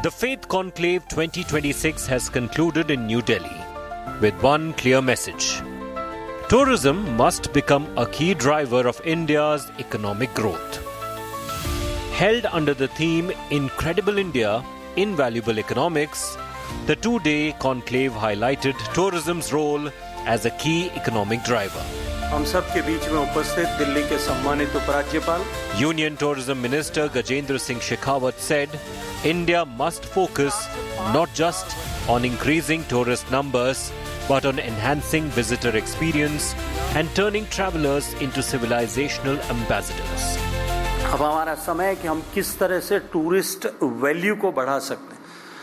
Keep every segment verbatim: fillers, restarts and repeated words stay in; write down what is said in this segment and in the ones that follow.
The Faith Conclave twenty twenty-six has concluded in New Delhi with one clear message. Tourism must become a key driver of India's economic growth. Held under the theme Incredible India, Invaluable Economics, the two-day conclave highlighted tourism's role as a key economic driver. हम सब के बीच में उपस्थित दिल्ली के सम्मानित उपराज्यपाल Union Tourism Minister Gajendra Singh Shekhawat said, India must focus not just on increasing tourist numbers, but on enhancing visitor experience and turning travelers into civilizational ambassadors. अब हमारा समय है कि हम किस तरह से टूरिस्ट वैल्यू को बढ़ा सकते हैं.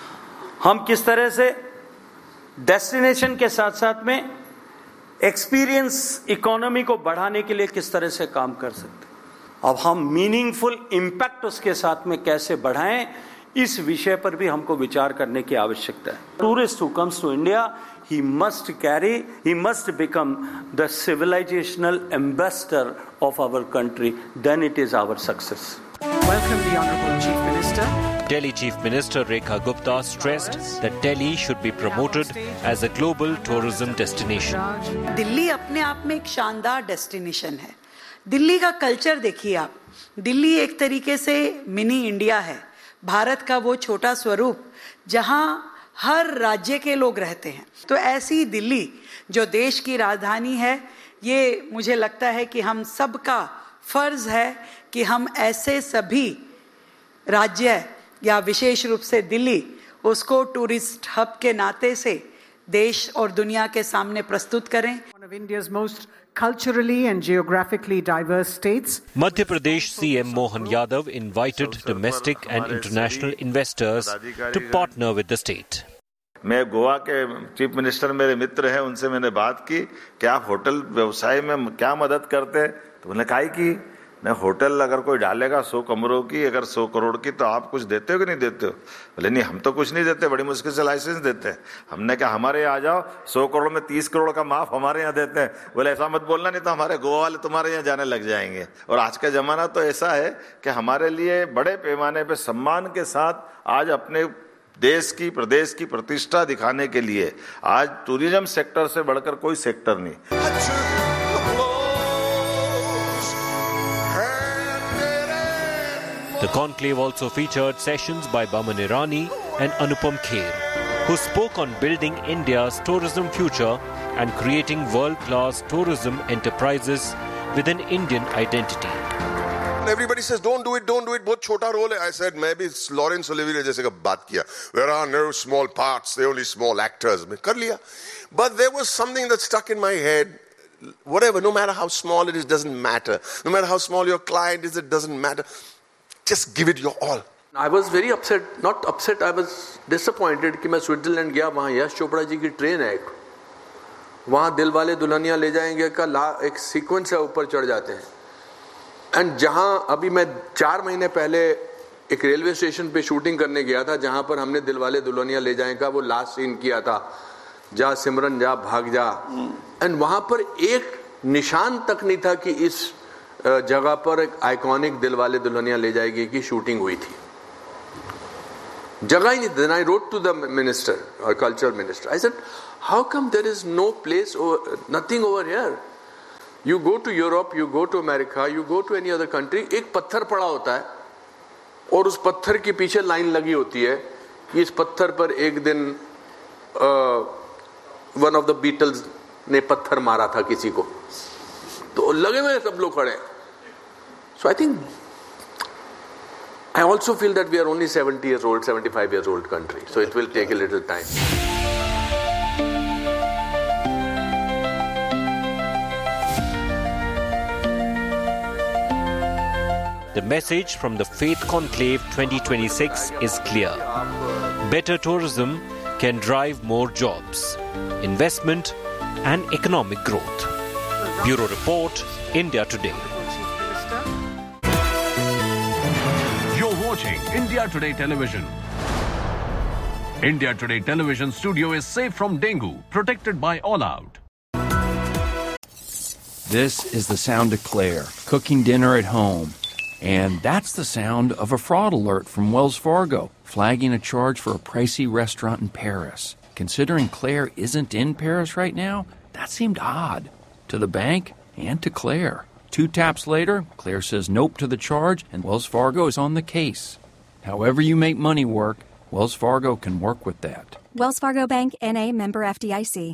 हम किस तरह से डेस्टिनेशन के साथ साथ में एक्सपीरियंस इकोनॉमी को बढ़ाने के लिए किस तरह से काम कर सकते हैं. अब हम मीनिंगफुल इम्पैक्ट उसके साथ में कैसे बढ़ाएं, इस विषय पर भी हमको विचार करने की आवश्यकता है. Tourist who comes to India, he must carry, he must become the civilizational ambassador of our country. Then it is our success. Welcome the Honourable Chief Minister. Delhi Chief Minister Rekha Gupta stressed that Delhi should be promoted as a global tourism destination. Delhi अपने आप में एक शानदार destination है. दिल्ली का culture देखिए आप. दिल्ली एक तरीके से मिनी इंडिया है. भारत का वो छोटा स्वरूप जहां हर राज्य के लोग रहते हैं. तो ऐसी दिल्ली जो देश की राजधानी है, ये मुझे लगता है कि हम सबका फर्ज है कि हम ऐसे सभी राज्य या विशेष रूप से दिल्ली उसको टूरिस्ट हब के नाते से देश और दुनिया के सामने प्रस्तुत करें. One of India's most culturally and geographically diverse states. Madhya Pradesh C M Mohan Yadav invited domestic and international investors to partner with the state. मैं गोवा के चीफ मिनिस्टर मेरे मित्र हैं, उनसे मैंने बात की कि आप होटल व्यवसाय में क्या मदद करते हैं. तो उन्होंने कहा कि मैं होटल अगर कोई डालेगा सौ कमरों की, अगर सौ करोड़ की, तो आप कुछ देते हो कि नहीं देते हो. बोले नहीं, हम तो कुछ नहीं देते, बड़ी मुश्किल से लाइसेंस देते हैं. हमने कहा हमारे यहाँ आ जाओ, सौ करोड़ में तीस करोड़ का माफ हमारे यहाँ देते हैं. बोले ऐसा मत बोलना, नहीं तो हमारे गोवा वाले तुम्हारे यहाँ जाने लग जाएंगे. और आज का जमाना तो ऐसा है कि हमारे लिए बड़े पैमाने पर सम्मान के साथ आज अपने देश की, प्रदेश की प्रतिष्ठा दिखाने के लिए आज टूरिज्म सेक्टर से बढ़कर कोई सेक्टर नहीं. The conclave also featured sessions by Baman Irani and Anupam Kher, who spoke on building India's tourism future and creating world-class tourism enterprises with an Indian identity. Everybody says don't do it, don't do it. बहुत छोटा role है. I said मैं भी Lawrence ओलिविये जैसे का बात किया. There are no small parts, they only small actors. मैं कर लिया. But there was something that stuck in my head. Whatever, no matter how small it is, doesn't matter. No matter how small your client is, it doesn't matter. Just give it your all. I was very upset, not upset, I was disappointed कि मैं Switzerland गया, वहाँ यश चोपड़ा जी की train है, वहाँ दिल वाले दुल्हनिया ले जाएंगे का ला एक सीक्वेंस है, ऊपर चढ़ जाते हैं. एंड जहाँ अभी मैं चार महीने पहले एक रेलवे स्टेशन पे शूटिंग करने गया था, जहाँ पर हमने दिल वाले दुल्हनिया ले जाएंगे का वो लास्ट सीन किया था, जा सिमरन जा भाग जा. एंड वहाँ पर एक निशान तक नहीं था कि इस जगह पर एक आइकॉनिक दिल वाले दुल्हनिया ले जाएगी की शूटिंग हुई थी. जगह ही नहीं. Then I wrote to the minister or cultural minister. I said, how come there is no place or nothing over here? You go to Europe, you go to America, you go to any other country, एक पत्थर पड़ा होता है और उस पत्थर के पीछे लाइन लगी होती है कि इस पत्थर पर एक दिन वन ऑफ द बीटल्स ने पत्थर मारा था किसी को, तो लगे हुए सब लोग खड़े. So I think I also feel that we are only seventy years old, seventy-five years old country, so it will take a little time. The message from the Faith Conclave twenty twenty-six is clear. Better tourism can drive more jobs, investment and economic growth. Bureau Report, India Today. You're watching India Today Television. India Today Television studio is safe from dengue, protected by All Out. This is the sound of Claire, cooking dinner at home. And that's the sound of a fraud alert from Wells Fargo, flagging a charge for a pricey restaurant in Paris. Considering Claire isn't in Paris right now, that seemed odd to the bank and to Claire. Two taps later, Claire says nope to the charge, and Wells Fargo is on the case. However you make money work, Wells Fargo can work with that. Wells Fargo Bank, N A, member F D I C.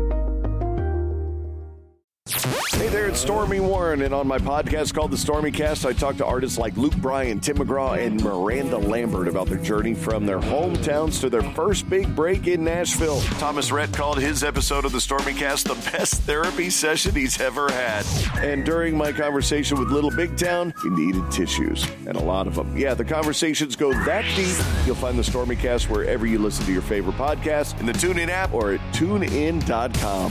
Hey there, it's Stormy Warren, and on my podcast called The Stormy Cast, I talk to artists like Luke Bryan, Tim McGraw, and Miranda Lambert about their journey from their hometowns to their first big break in Nashville. Thomas Rhett called his episode of The Stormy Cast the best therapy session he's ever had. And during my conversation with Little Big Town, he needed tissues, and a lot of them. Yeah, the conversations go that deep. You'll find The Stormy Cast wherever you listen to your favorite podcast, in the TuneIn app, or at tune in dot com.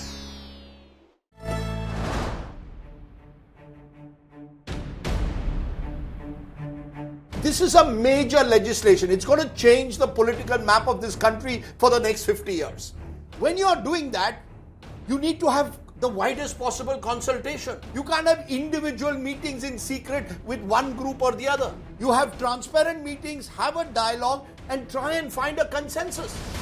This is a major legislation. It's going to change the political map of this country for the next fifty years. When you're doing that, you need to have the widest possible consultation. You can't have individual meetings in secret with one group or the other. You have transparent meetings, have a dialogue, and try and find a consensus.